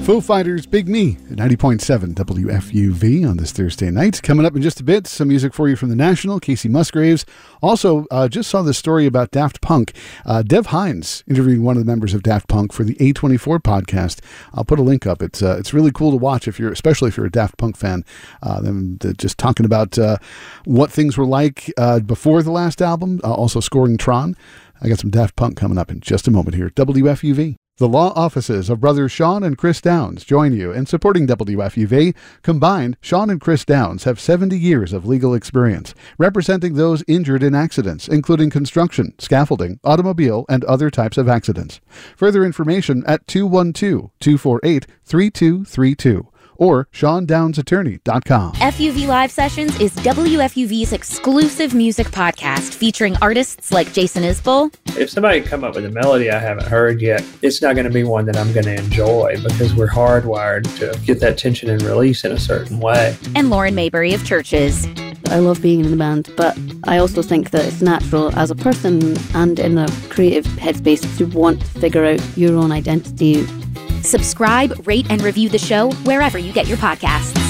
Foo Fighters, Big Me at 90.7 WFUV on this Thursday night. Coming up in just a bit, some music for you from The National, Casey Musgraves. Also, just saw this story about Daft Punk. Dev Hynes interviewing one of the members of Daft Punk for the A24 podcast. I'll put a link up. It's really cool to watch, especially if you're a Daft Punk fan. Them just talking about what things were like before the last album, also scoring Tron. I got some Daft Punk coming up in just a moment here. WFUV. The law offices of brothers Sean and Chris Downs join you in supporting WFUV. Combined, Sean and Chris Downs have 70 years of legal experience, representing those injured in accidents, including construction, scaffolding, automobile, and other types of accidents. Further information at 212-248-3232 or SeanDownsAttorney.com. FUV Live Sessions is WFUV's exclusive music podcast featuring artists like Jason Isbell. If somebody come up with a melody I haven't heard yet, it's not going to be one that I'm going to enjoy because we're hardwired to get that tension and release in a certain way. And Lauren Maybury of Churches. I love being in the band, but I also think that it's natural as a person and in a creative headspace to want to figure out your own identity. Subscribe, rate, and review the show wherever you get your podcasts.